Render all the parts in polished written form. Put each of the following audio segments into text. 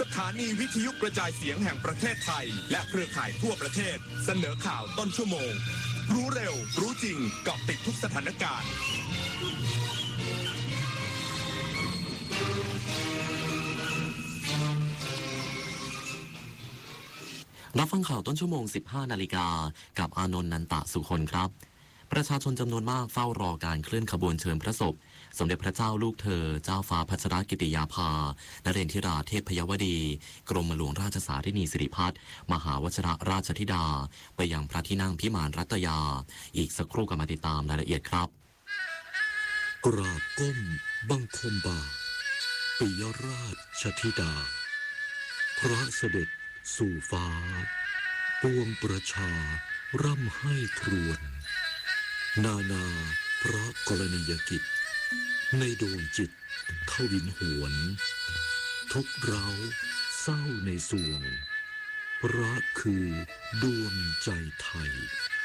สถานีวิทยุกระจายเสียงแห่งประเทศไทยและเครือข่ายทั่วประเทศเสนอข่าวต้นชั่วโมงรู้เร็วรู้จริงเกาะติดทุกสถานการณ์รับฟังข่าวต้นชั่วโมง 15 นาฬิกากับอานนท์ นันตะสุคนครับประชาชนจำนวนมากเฝ้ารอการเคลื่อนขบวนเชิญพระศพสมเด็จพระเจ้าลูกเธอเจ้าฟ้าพัชรกิติยาภานเรนทิราเทพยวดีกรมหลวงราชสารินีสิริพัฒน์มหาวชิรราชธิดาไปยังพระที่นั่งพิมานรัตยาอีกสักครู่ก็มาติดตามรายละเอียดครับกราบก้มบังคมบาทปิยราชธิดาพระเสด็จสู่ฟ้าปวงประชาร่ำให้ครวญนานาพระกรณียกิจในดวงจิตทวินหวนทุกเร้าเศร้าในสวงพระคือดวงใจไทย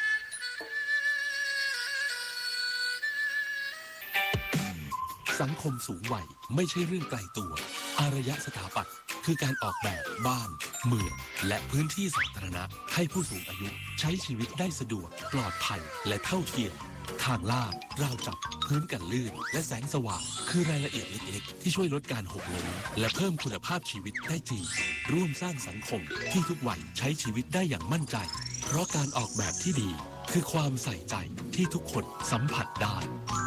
สังคมสูงวัยไม่ใช่เรื่องไกลตัวอารยสถาปัตย์คือการออกแบบบ้านเมืองและพื้นที่สาธารณะให้ผู้สูงอายุใช้ชีวิตได้สะดวกปลอดภัยและเท่าเทียมทางลาดราวจับพื้นกันลื่นและแสงสว่างคือรายละเอียดเล็กๆที่ช่วยลดการหกล้มและเพิ่มคุณภาพชีวิตได้จริงร่วมสร้างสังคมที่ทุกวัยใช้ชีวิตได้อย่างมั่นใจเพราะการออกแบบที่ดีคือความใส่ใจที่ทุกคนสัมผัสได้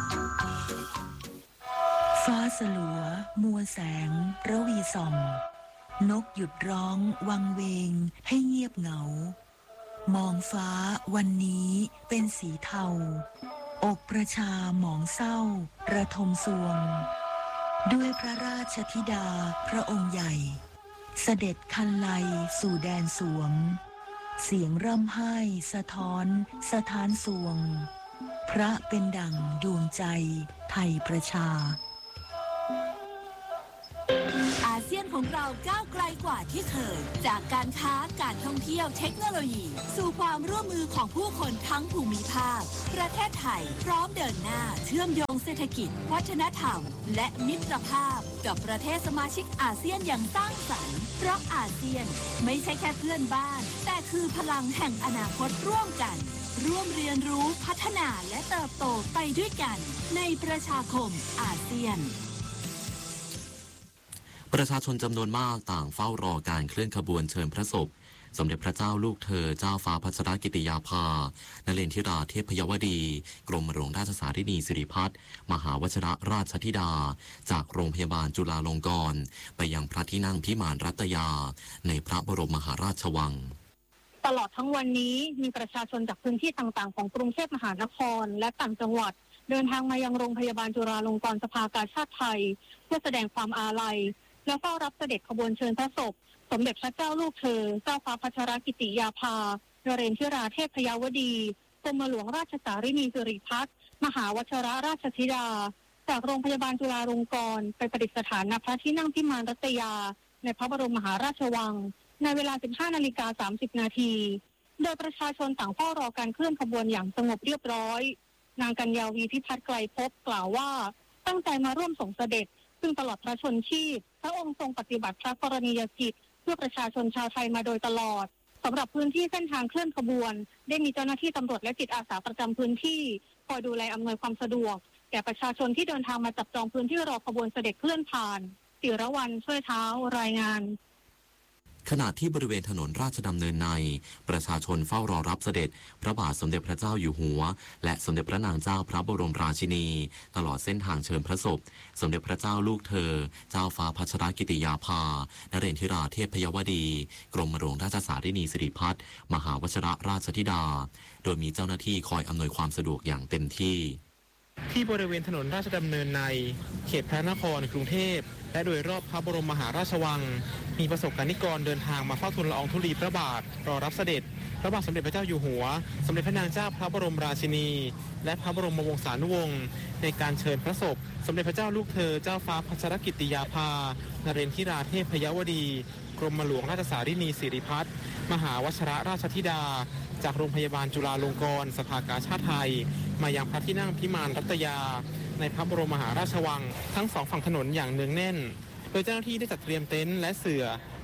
ฟ้าสลัวมัวแสงระวีส่องนกหยุดร้องวังเวงให้เงียบเหงามองฟ้าวันนี้เป็นสีเทาอกประชาหมองเศร้าระทมสวงด้วยพระราชธิดาพระองค์ใหญ่เสด็จคันไลสู่แดนสวงเสียงร่ำไห้สะท้อนสถานสวงพระเป็นดั่งดวงใจไทยประชาอาเซียนของเราก้าวไกลกว่าที่เคยจากการค้าการท่องเที่ยวเทคโนโลยีสู่ความร่วมมือของผู้คนทั้งภูมิภาคประเทศไทยพร้อมเดินหน้าเชื่อมโยงเศรษฐกิจวัฒนธรรมและมิตรภาพกับประเทศสมาชิกอาเซียนอย่างสร้างสรรค์เพราะอาเซียนไม่ใช่แค่เพื่อนบ้านแต่คือพลังแห่งอนาคตร่วมกันร่วมเรียนรู้พัฒนาและเติบโตไปด้วยกันในประชาคมอาเซียนประชาชนจำนวนมากต่างเฝ้ารอการเคลื่อนขบวนเชิญพระศพสมเด็จพระเจ้าลูกเธอเจ้าฟ้าพัชรกิติยาภานเรนทิราเทพยวดีกรมหลวงราชสารินีสิริพัฒน์มหาวชิรราชธิดาจากโรงพยาบาลจุฬาลงกรณ์ไปยังพระที่นั่งพิมานรัตยาในพระบรมมหาราชวังตลอดทั้งวันนี้มีประชาชนจากพื้นที่ต่างๆของกรุงเทพมหานครและต่างจังหวัดเดินทางมายังโรงพยาบาลจุฬาลงกรณ์สภากาชาดไทยเพื่อแสดงความอาลัยและเฝ้ารับเสด็จขบวนเชิญพระศพสมเด็จพระเจ้าลูกเธอเจ้าฟ้าพัชรกิติยาภานเรนทิราเทพยวดีกรมหลวงราชสารินีสิริพัฒน์มหาวชิรราชธิดาจากโรงพยาบาลจุฬาลงกรณ์ไปประดิษฐานณพระที่นั่งพิมานรัตยาในพระบรมมหาราชวังในเวลา 15:30 นาทีโดยประชาชนต่างเฝ้ารอการเคลื่อนขบวนอย่างสงบเรียบร้อยนางกัญญาวีพิพัฒน์ไกลภพกล่าวว่าตั้งใจมาร่วมส่งเสด็จซึ่งตลอดพระชนชีพพระองค์ทรงปฏิบัติพระกรณียกิจเพื่อประชาชนชาวไทยมาโดยตลอดสำหรับพื้นที่เส้นทางเคลื่อนขบวนได้มีเจ้าหน้าที่ตำรวจและจิตอาสาประจำพื้นที่คอยดูแลอำนวยความสะดวกแก่ประชาชนที่เดินทางมาจับจองพื้นที่รอขบวนเสด็จเคลื่อนผ่านศิรวรรณช่วยเท้ารายงานขณะที่บริเวณถนนราชดำเนินในประชาชนเฝ้ารอรับเสด็จพระบาทสมเด็จพระเจ้าอยู่หัวและสมเด็จพระนางเจ้าพระบรมราชินีตลอดเส้นทางเชิญพระศพสมเด็จพระเจ้าลูกเธอเจ้าฟ้าพัชรกิติยาภานเรนทิราเทพยวดีกรมหลวงราชสารินีสิริพัฒน์มหาวชิรราชธิดาโดยมีเจ้าหน้าที่คอยอำนวยความสะดวกอย่างเต็มที่ที่บริเวณถนนราชดำเนินในเขตพระนครกรุงเทพและโดยรอบพระบรมมหาราชวังมีประสบกนิกรเดินทางมาเฝ้าทูลละอองธุลีพระบาทรอรับเสด็จพระบาทสมเด็จพระเจ้าอยู่หัวสมเด็จพระนางเจ้าพระบรมราชินีและพระบรมวงศานุวงศ์ในการเชิญพระศพสมเด็จพระเจ้าลูกเธอเจ้าฟ้าพัชรกิติยาภานเรนทิราเทพยวดีกรมหลวงราชสารินีสิริพัฒน์มหาวชิรราชธิดาจากโรงพยาบาลจุฬาลงกรณ์สภากาชาดไทยมายังพระที่นั่งพิมานรัตยาในพระบรมมหาราชวังทั้งสองฝั่งถนนอย่างเนืองแน่นโดยเจ้าหน้าที่ได้จัดเตรียมเต็นท์และเสื่อ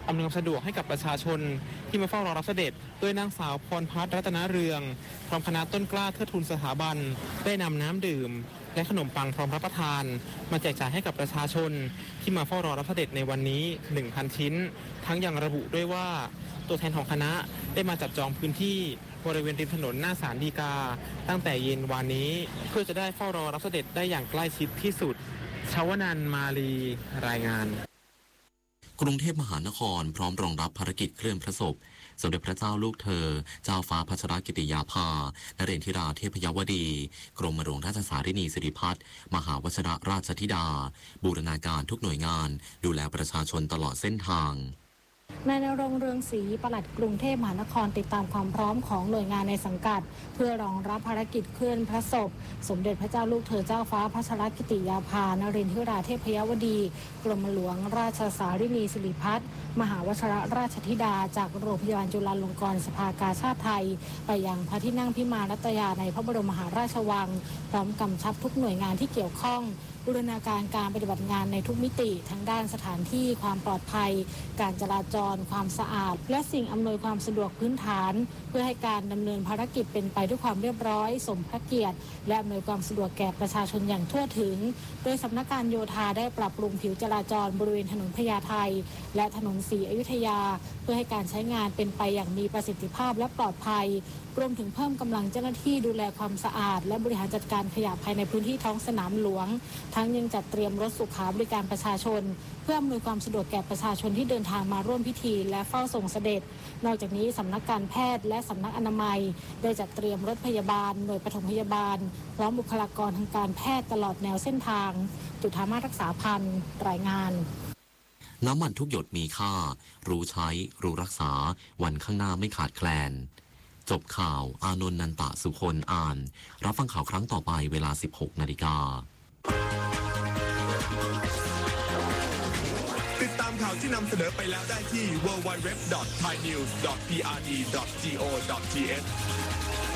อำนวยความสะดวกให้กับประชาชนที่มาเฝ้ารอรับเสด็จโดยนางสาวพรพัฒน์รัตนเรืองพร้อมคณะต้นกล้าเทิดทูนสถาบันได้นำน้ำดื่มและขนมปังพร้อมรับประทานมาแจกจ่ายให้กับประชาชนที่มาเฝ้ารอรับเสด็จในวันนี้ 1,000 ชิ้นทั้งยังระบุด้วยว่าตัวแทนของคณะได้มาจับจองพื้นที่บริเวณริมถนนหน้าศาลฎีกาตั้งแต่เย็นวานนี้เพื่อจะได้เฝ้ารอรับเสด็จได้อย่างใกล้ชิดที่สุดชวนันท์มาลีรายงานกรุงเทพมหานครพร้อมรองรับภารกิจเคลื่อนพระศพสมเด็จพระเจ้าลูกเธอเจ้าฟ้าพัชรกิติยาภานเรนทิราเทพยวดีกรมหลวงราชสารินีสิริพัฒน์มหาวชิรราชธิดาบูรณาการทุกหน่วยงานดูแลประชาชนตลอดเส้นทางนายณรงค์เรืองศรีปลัดกรุงเทพมหานครติดตามความพร้อมของหน่วยงานในสังกัดเพื่อรองรับภารกิจเคลื่อนพระศพสมเด็จพระเจ้าลูกเธอเจ้าฟ้าพัชรกิติยาภานเรนทิราเทพยวดีกรมหลวงราชสารินีสิริพัฒน์มหาวชิรราชธิดาจากโรงพยาบาลจุฬาลงกรณ์สภากาชาดไทยไปยังพระที่นั่งพิมานรัตยาในพระบรมมหาราชวังพร้อมกำชับทุกหน่วยงานที่เกี่ยวข้องบูรณาการการปฏิบัติงานในทุกมิติทั้งด้านสถานที่ความปลอดภัยการจราจรความสะอาดและสิ่งอำนวยความสะดวกพื้นฐานเพื่อให้การดำเนินภารกิจเป็นไปด้วยความเรียบร้อยสมพระเกียรติและอำนวยความสะดวกแก่ประชาชนอย่างทั่วถึงโดยสำนักการโยธาได้ปรับปรุงผิวจราจรบริเวณถนนพญาไทและถนนศรีอยุธยาเพื่อให้การใช้งานเป็นไปอย่างมีประสิทธิภาพและปลอดภัยรวมถึงเพิ่มกำลังเจ้าหน้าที่ดูแลความสะอาดและบริหารจัดการขยะภายในพื้นที่ท้องสนามหลวงทั้งยังจัดเตรียมรถสุขาบริการประชาชนเพื่ออำนวยความสะดวกแก่ประชาชนที่เดินทางมาร่วมพิธีและเฝ้าส่งเสด็จนอกจากนี้สำนักการแพทย์และสำนักอนามัยได้จัดเตรียมรถพยาบาลหน่วยปฐมพยาบาลพร้อมบุคลากรทางการแพทย์ตลอดแนวเส้นทางจุฑามาสรักษาพันธ์รายงานน้ำมันทุกหยดมีค่ารู้ใช้รู้รักษาวันข้างหน้าไม่ขาดแคลนจบข่าวอานนท์นันตะสุคนอ่านรับฟังข่าวครั้งต่อไปเวลา 16 นาฬิกาติดตามข่าวที่นำเสนอไปแล้วได้ที่ www.thainews.prd.go.th